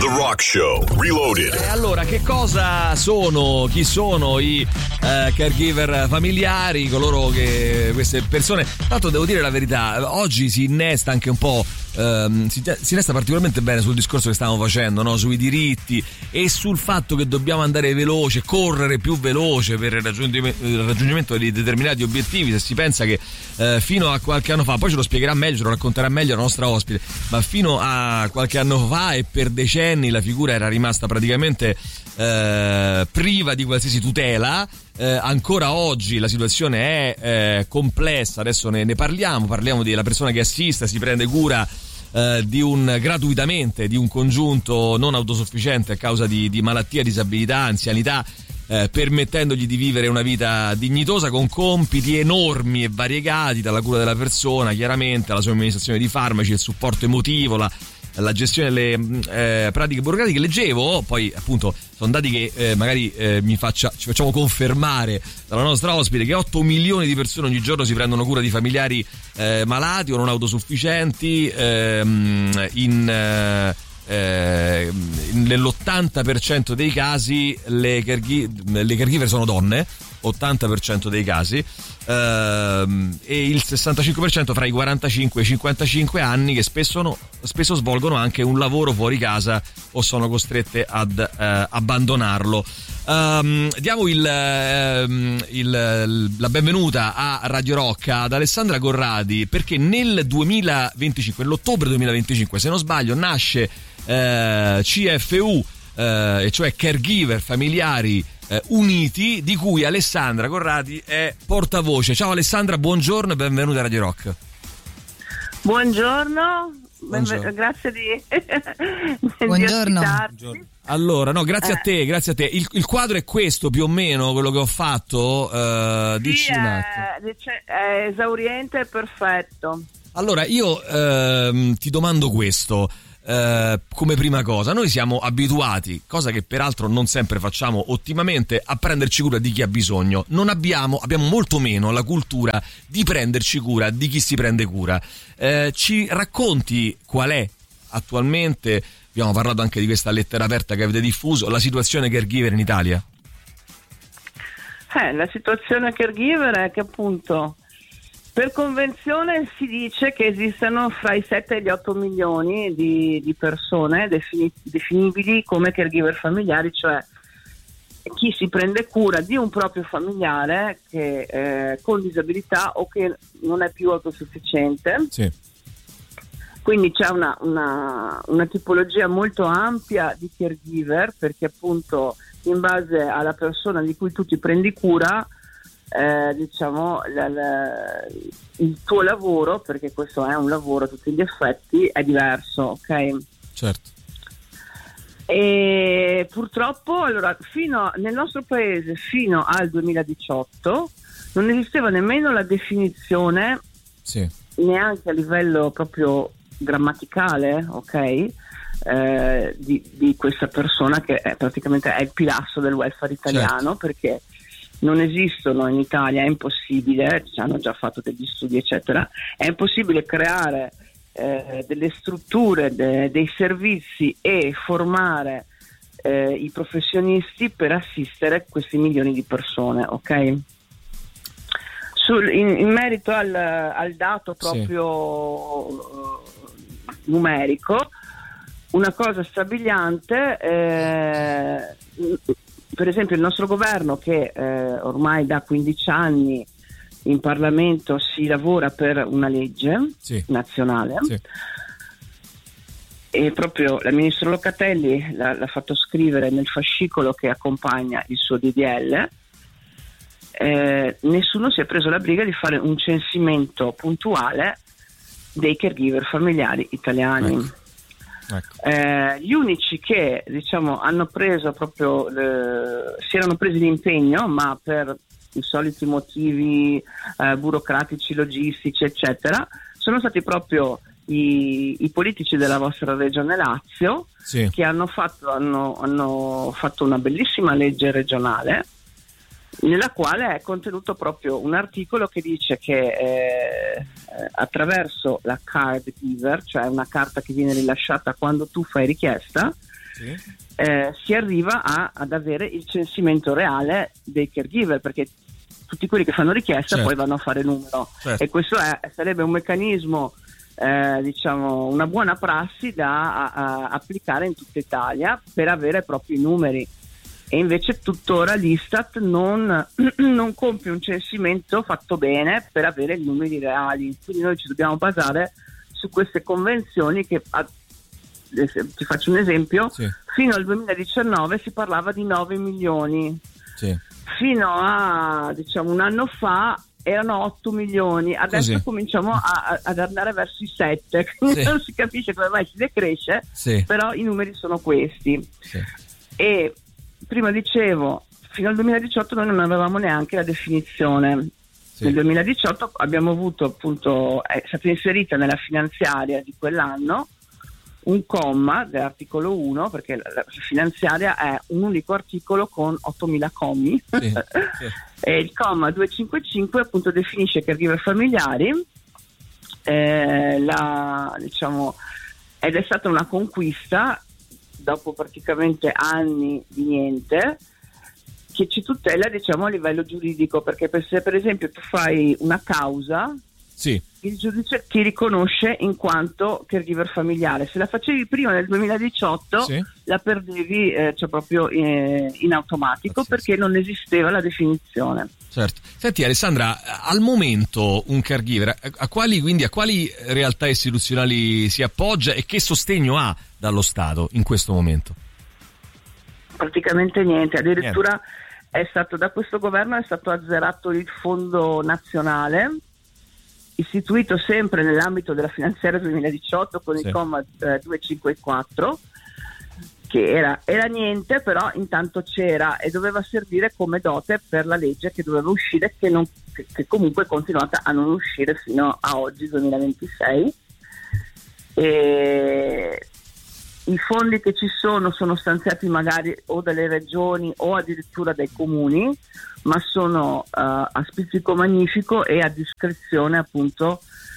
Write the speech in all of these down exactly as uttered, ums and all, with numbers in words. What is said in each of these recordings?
The Rock Show Reloaded. E allora, che cosa sono, chi sono i eh, caregiver familiari, coloro che, queste persone, tanto devo dire la verità, oggi si innesta anche un po', ehm, si, si innesta particolarmente bene sul discorso che stavamo facendo, no? Sui diritti e sul fatto che dobbiamo andare veloce, correre più veloce per il raggiungimento, il raggiungimento di determinati obiettivi. Se si pensa che eh, fino a qualche anno fa, poi ce lo spiegherà meglio, ce lo racconterà meglio la nostra ospite, ma fino a qualche anno fa e per decenni la figura era rimasta praticamente eh, priva di qualsiasi tutela. Eh, ancora oggi la situazione è eh, complessa, adesso ne, ne parliamo, parliamo della persona che assiste, si prende cura eh, di un gratuitamente di un congiunto non autosufficiente a causa di, di malattia, disabilità, anzianità, eh, permettendogli di vivere una vita dignitosa con compiti enormi e variegati, dalla cura della persona chiaramente alla somministrazione di farmaci, il supporto emotivo, la la gestione delle eh, pratiche burocratiche. Leggevo, poi appunto sono dati che eh, magari eh, mi faccia, ci facciamo confermare dalla nostra ospite, che otto milioni di persone ogni giorno si prendono cura di familiari eh, malati o non autosufficienti, ehm, in, eh, eh, nell'ottanta per cento dei casi le, caregiver, le caregiver sono donne, ottanta per cento dei casi, ehm, e il sessantacinque per cento fra i quarantacinque e i cinquantacinque anni, che spesso, no, spesso svolgono anche un lavoro fuori casa o sono costrette ad eh, abbandonarlo. Um, diamo il, um, il, la benvenuta a Radio Rock ad Alessandra Corradi, perché nel duemilaventicinque, nell'ottobre duemilaventicinque se non sbaglio, nasce eh, C F U, eh, e cioè Caregiver Familiari eh, Uniti, di cui Alessandra Corradi è portavoce. Ciao Alessandra, buongiorno e benvenuta a Radio Rock. Buongiorno, Buongiorno. Benve- grazie di, Buongiorno. di ospitarci. Allora, no, grazie Eh. a te, grazie a te. Il, il quadro è questo più o meno, quello che ho fatto. Uh, Sì, dici un è, attimo. dice- è esauriente e perfetto. Allora, io ehm, ti domando questo. Eh, come prima cosa, noi siamo abituati, cosa che peraltro non sempre facciamo ottimamente, a prenderci cura di chi ha bisogno. Non abbiamo, abbiamo molto meno la cultura di prenderci cura di chi si prende cura. Eh, ci racconti qual è attualmente, abbiamo parlato anche di questa lettera aperta che avete diffuso, la situazione caregiver in Italia? Eh, la situazione caregiver è che appunto per convenzione si dice che esistano fra i sette e gli otto milioni di, di persone defini, definibili come caregiver familiari, cioè chi si prende cura di un proprio familiare che eh, con disabilità o che non è più autosufficiente. Sì. Quindi c'è una, una, una tipologia molto ampia di caregiver, perché appunto in base alla persona di cui tu ti prendi cura, Eh, diciamo la, la, il tuo lavoro, perché questo è un lavoro a tutti gli effetti, è diverso, ok? Certo. E purtroppo allora fino a, nel nostro paese fino al duemiladiciotto non esisteva nemmeno la definizione, Sì. neanche a livello proprio grammaticale, ok? Eh, di, di questa persona che è praticamente è il pilastro del welfare italiano, Certo. perché non esistono in Italia, è impossibile, ci hanno già fatto degli studi eccetera, è impossibile creare eh, delle strutture, de, dei servizi e formare eh, i professionisti per assistere questi milioni di persone, ok? Sul, in, in merito al, al dato proprio sì. uh, numerico, una cosa strabiliante, eh, per esempio il nostro governo che eh, ormai da quindici anni in Parlamento si lavora per una legge sì. nazionale, sì. e proprio la ministra Locatelli l'ha, l'ha fatto scrivere nel fascicolo che accompagna il suo D D L. Eh, nessuno si è preso la briga di fare un censimento puntuale dei caregiver familiari italiani. Ecco. Ecco. Eh, gli unici che diciamo hanno preso proprio le, si erano presi l'impegno, ma per i soliti motivi eh, burocratici, logistici eccetera, sono stati proprio i, i politici della vostra regione Lazio, sì. che hanno fatto, hanno, hanno fatto una bellissima legge regionale nella quale è contenuto proprio un articolo che dice che eh, attraverso la card giver, cioè una carta che viene rilasciata quando tu fai richiesta, sì. eh, si arriva a, ad avere il censimento reale dei caregiver, perché tutti quelli che fanno richiesta certo. poi vanno a fare numero, certo. e questo è, sarebbe un meccanismo, eh, diciamo una buona prassi da a, a applicare in tutta Italia per avere proprio i numeri. E invece tuttora l'Istat non, non compie un censimento fatto bene per avere i numeri reali, quindi noi ci dobbiamo basare su queste convenzioni che, a, ti faccio un esempio, sì. fino al duemiladiciannove si parlava di nove milioni, sì. fino a diciamo un anno fa erano otto milioni, adesso Così. cominciamo a, ad andare verso i sette, quindi sì. non si capisce come mai si decresce, sì. però i numeri sono questi. Sì. E prima dicevo, fino al duemiladiciotto noi non avevamo neanche la definizione. Sì. Nel duemiladiciotto abbiamo avuto, appunto, è stata inserita nella finanziaria di quell'anno un comma dell'articolo uno, perché la, la finanziaria è un unico articolo con ottomila commi, sì. Sì. e il comma duecentocinquantacinque appunto definisce caregiver familiari, eh, la, diciamo, ed è stata una conquista dopo praticamente anni di niente, che ci tutela, diciamo, a livello giuridico, perché per, se per esempio tu fai una causa, sì. il giudice ti riconosce in quanto caregiver familiare. Se la facevi prima del duemiladiciotto Sì. la perdevi, eh, cioè proprio eh, in automatico, Pazzesco. perché non esisteva la definizione. Certo. Senti Alessandra, al momento un caregiver a, a quali quindi a quali realtà istituzionali si appoggia e che sostegno ha dallo Stato in questo momento? Praticamente niente, addirittura Niente. è stato da questo governo è stato azzerato il fondo nazionale, istituito sempre nell'ambito della finanziaria duemiladiciotto con sì. il comma eh, duecentocinquantaquattro, che era, era niente, però intanto c'era e doveva servire come dote per la legge che doveva uscire, che, non, che, che comunque è continuata a non uscire fino a oggi, duemilaventisei. E i fondi che ci sono sono stanziati magari o dalle regioni o addirittura dai comuni, ma sono uh, a spizzico magnifico e a discrezione appunto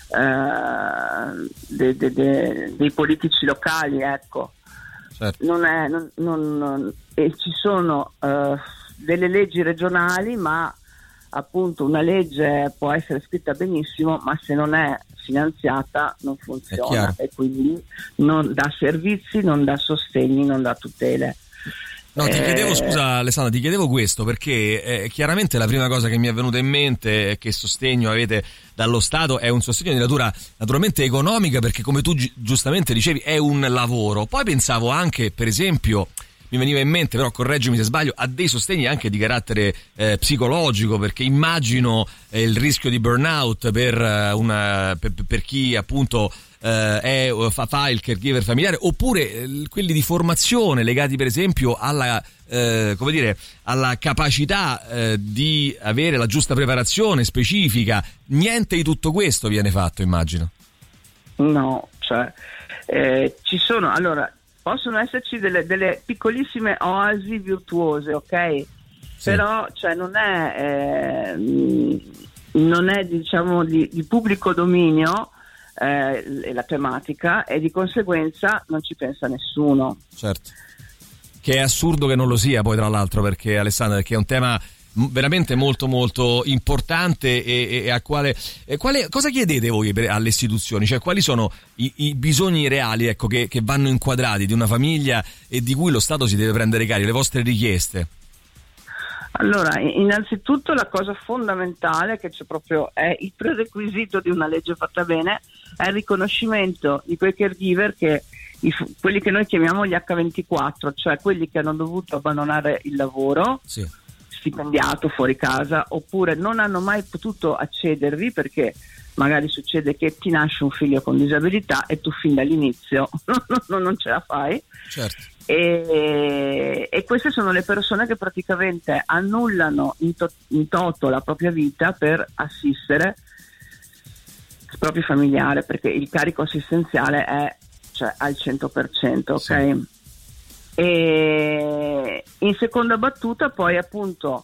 uh, de, de, de, dei politici locali, ecco. Certo. Non è, non, non, non, e ci sono uh, delle leggi regionali, ma appunto una legge può essere scritta benissimo, ma se non è finanziata non funziona, e quindi non dà servizi, non dà sostegni, non dà tutele. No, ti eh... chiedevo, scusa Alessandra, ti chiedevo questo perché eh, chiaramente la prima cosa che mi è venuta in mente è che sostegno avete dallo Stato, è un sostegno di natura naturalmente economica, perché come tu gi- giustamente dicevi è un lavoro. Poi pensavo anche, per esempio, mi veniva in mente, però correggimi se sbaglio, a dei sostegni anche di carattere eh, psicologico, perché immagino eh, il rischio di burnout per, una, per, per chi appunto eh, è, fa, fa il caregiver familiare, oppure eh, quelli di formazione legati per esempio alla eh, come dire alla capacità eh, di avere la giusta preparazione specifica. Niente di tutto questo viene fatto, immagino. No, cioè eh, ci sono, allora possono esserci delle, delle piccolissime oasi virtuose, ok? Sì. Però cioè non è eh, non è diciamo di, di pubblico dominio eh, la tematica, e di conseguenza non ci pensa nessuno. Certo. Che è assurdo che non lo sia, poi tra l'altro, perché Alessandra, perché è un tema veramente molto molto importante e, e a quale, e quale cosa chiedete voi alle istituzioni? Cioè quali sono i, i bisogni reali, ecco, che, che vanno inquadrati di una famiglia e di cui lo Stato si deve prendere carico, le vostre richieste? Allora, innanzitutto la cosa fondamentale, che c'è proprio è il prerequisito di una legge fatta bene, è il riconoscimento di quei caregiver che i, quelli che noi chiamiamo gli acca ventiquattro, cioè quelli che hanno dovuto abbandonare il lavoro, sì, stipendiato fuori casa, oppure non hanno mai potuto accedervi perché magari succede che ti nasce un figlio con disabilità e tu fin dall'inizio non, non ce la fai. Certo. E, e queste sono le persone che praticamente annullano in, to- in toto la propria vita per assistere il proprio familiare, perché il carico assistenziale è cioè al cento per cento, ok? Sì. E in seconda battuta poi appunto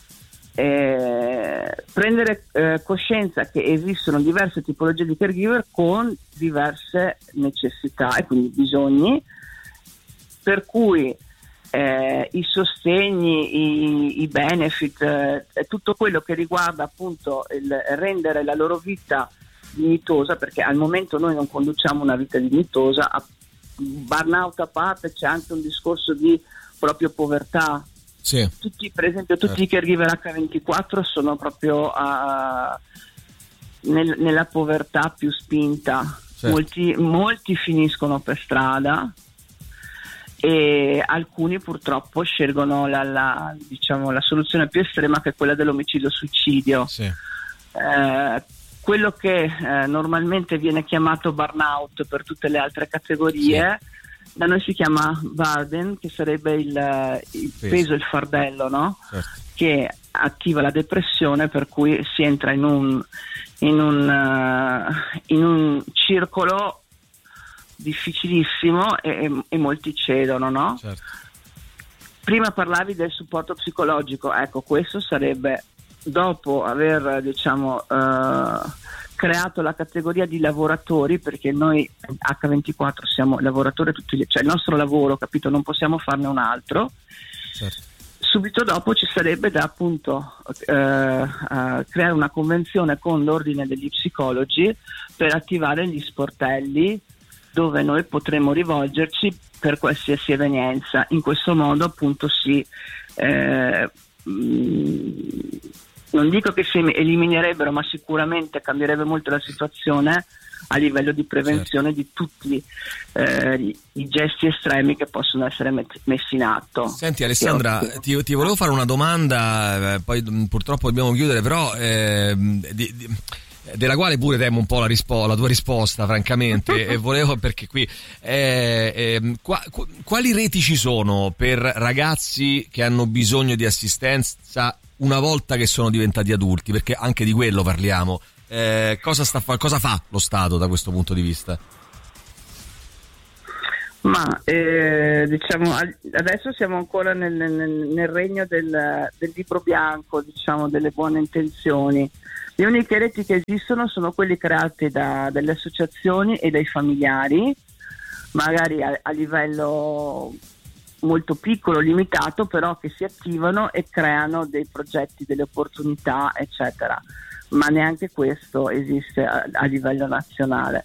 eh, prendere eh, coscienza che esistono diverse tipologie di caregiver con diverse necessità e quindi bisogni, per cui eh, i sostegni, i, i benefit, eh, tutto quello che riguarda appunto il rendere la loro vita dignitosa, perché al momento noi non conduciamo una vita dignitosa, a burnout a parte c'è anche un discorso di proprio povertà. Sì. Tutti, per esempio tutti i caregiver acca ventiquattro sono proprio a, nel, nella povertà più spinta. Certo. molti, molti finiscono per strada e alcuni purtroppo scelgono la, la, diciamo, la soluzione più estrema, che è quella dell'omicidio suicidio. Sì. Eh, quello che eh, normalmente viene chiamato burnout per tutte le altre categorie, sì, da noi si chiama burden, che sarebbe il, il peso, il fardello, no? Certo. Che attiva la depressione, per cui si entra in un in un, uh, in un circolo difficilissimo e, e molti cedono, no? Certo. Prima parlavi del supporto psicologico, ecco, questo sarebbe, dopo aver diciamo uh, creato la categoria di lavoratori, perché noi acca ventiquattro siamo lavoratori tutti, cioè il nostro lavoro, capito, non possiamo farne un altro. Certo. Subito dopo ci sarebbe da appunto eh, uh, creare una convenzione con l'ordine degli psicologi per attivare gli sportelli dove noi potremo rivolgerci per qualsiasi evenienza. In questo modo appunto si eh, mh, non dico che si eliminerebbero, ma sicuramente cambierebbe molto la situazione a livello di prevenzione, certo, di tutti eh, i, i gesti estremi che possono essere met- messi in atto. Senti Alessandra, Io, ti, ti volevo fare una domanda, eh, poi purtroppo dobbiamo chiudere, però eh, di, di, della quale pure temo un po' la, rispo- la tua risposta, francamente, e volevo, perché qui eh, eh, qua, qu- quali reti ci sono per ragazzi che hanno bisogno di assistenza una volta che sono diventati adulti, perché anche di quello parliamo. Eh, cosa sta fa- cosa fa lo Stato da questo punto di vista? Ma eh, diciamo adesso siamo ancora nel, nel, nel regno del, del libro bianco, diciamo, delle buone intenzioni. Le uniche reti che esistono sono quelle create da, dalle associazioni e dai familiari, magari a, a livello molto piccolo, limitato, però che si attivano e creano dei progetti, delle opportunità, eccetera. Ma neanche questo esiste a, a livello nazionale.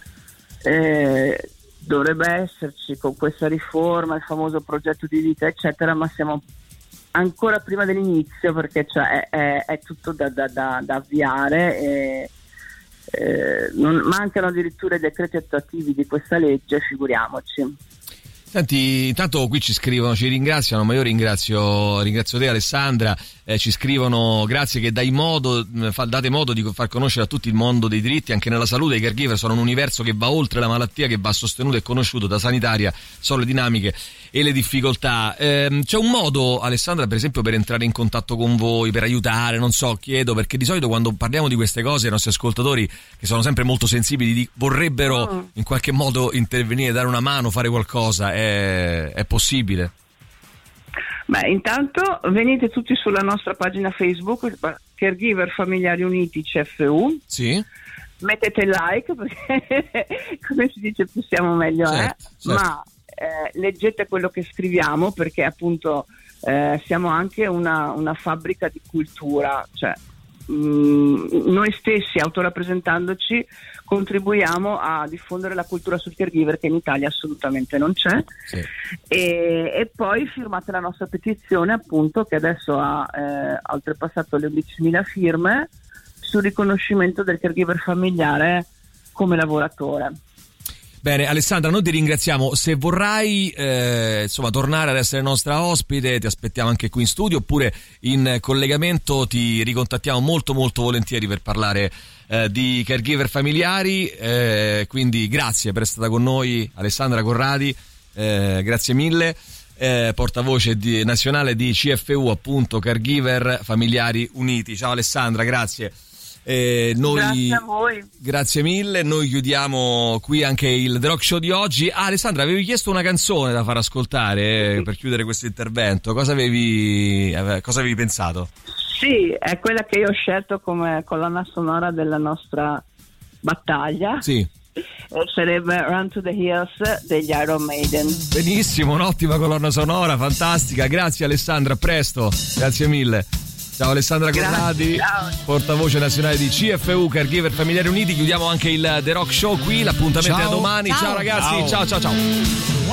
Eh, dovrebbe esserci con questa riforma il famoso progetto di vita, eccetera, ma siamo ancora prima dell'inizio, perché cioè, è, è, è tutto da, da, da, da avviare e eh, non, mancano addirittura i decreti attuativi di questa legge, figuriamoci. Senti, intanto qui ci scrivono, ci ringraziano, ma io ringrazio ringrazio te Alessandra, eh, ci scrivono grazie che dai modo, fa, date modo di far conoscere a tutti il mondo dei diritti, anche nella salute. I caregiver sono un universo che va oltre la malattia, che va sostenuto e conosciuto da sanitaria, sono le dinamiche e le difficoltà. Eh, c'è un modo, Alessandra, per esempio, per entrare in contatto con voi, per aiutare, non so, chiedo, perché di solito quando parliamo di queste cose i nostri ascoltatori, che sono sempre molto sensibili, di, vorrebbero oh. in qualche modo intervenire, dare una mano, fare qualcosa. È, è possibile? Beh, intanto venite tutti sulla nostra pagina Facebook, Caregiver Familiari Uniti C F U. Sì. Mettete like, perché come si dice più siamo meglio, certo, eh? Certo. Ma eh, leggete quello che scriviamo, perché appunto eh, siamo anche una, una fabbrica di cultura, cioè mh, noi stessi autorappresentandoci contribuiamo a diffondere la cultura sul caregiver, che in Italia assolutamente non c'è. Sì. e, e poi firmate la nostra petizione, appunto, che adesso ha, eh, ha oltrepassato le undicimila firme, sul riconoscimento del caregiver familiare come lavoratore. Bene, Alessandra, noi ti ringraziamo. Se vorrai eh, insomma tornare ad essere nostra ospite, ti aspettiamo anche qui in studio, oppure in collegamento ti ricontattiamo molto molto volentieri per parlare eh, di caregiver familiari. Eh, quindi grazie per essere stata con noi, Alessandra Corradi, eh, grazie mille. Eh, portavoce di, nazionale di C F U, appunto, Caregiver Familiari Uniti. Ciao Alessandra, grazie. Eh, noi, grazie a voi. Grazie mille. Noi chiudiamo qui anche il The Rock Show di oggi. Ah, Alessandra, avevi chiesto una canzone da far ascoltare eh, per chiudere questo intervento. Cosa avevi, cosa avevi pensato? Sì, è quella che io ho scelto come colonna sonora della nostra battaglia. Sì. sarebbe Run to the Hills degli Iron Maiden. Benissimo, un'ottima colonna sonora, fantastica. Grazie Alessandra, a presto. Grazie mille. Ciao Alessandra Corradi, portavoce nazionale di C F U, Caregiver Familiari Uniti. Chiudiamo anche il The Rock Show qui, l'appuntamento ciao. è domani. Ciao, ciao ragazzi, ciao ciao ciao. ciao.